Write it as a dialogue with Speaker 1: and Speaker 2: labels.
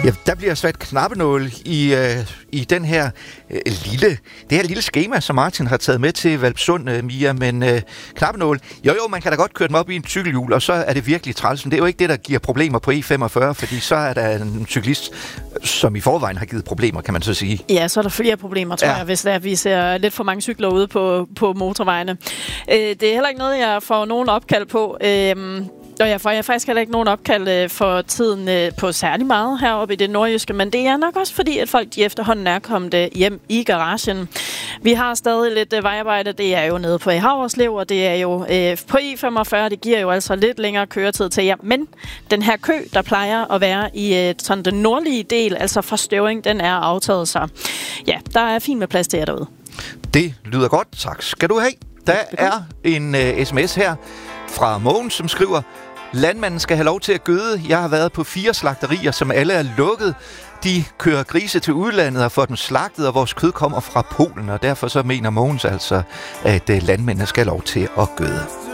Speaker 1: Ja, der bliver sat knappenål i det her lille skema, som Martin har taget med til Hvalpsund, Mia, men knappenål, jo, man kan da godt køre dem op i en cykelhjul, og så er det virkelig træls. Det er jo ikke det, der giver problemer på E45, fordi så er der en cyklist, som i forvejen har givet problemer, kan man så sige.
Speaker 2: Ja, så er der flere problemer, tror jeg, hvis vi ser lidt for mange cykler ude på motorvejene. Det er heller ikke noget, jeg får nogen opkald på. Og jeg får faktisk heller ikke nogen opkald for tiden på særlig meget heroppe i det nordjyske, men det er nok også fordi, at folk de efterhånden er kommet hjem i garagen. Vi har stadig lidt vejarbejde, det er jo nede på Haverslev, og det er jo på E45, det giver jo altså lidt længere køretid til jer. Men den her kø, der plejer at være i sådan den nordlige del, altså fra Støvring, den er aftaget, så ja, der er fint med plads til jer derude.
Speaker 1: Det lyder godt, tak skal du have. Der er en sms her fra Mogens, som skriver: landmanden skal have lov til at gøde. Jeg har været på 4 slagterier, som alle er lukket. De kører grise til udlandet og får dem slagtet, og vores kød kommer fra Polen, og derfor så mener Mogens altså, at landmændene skal have lov til at gøde.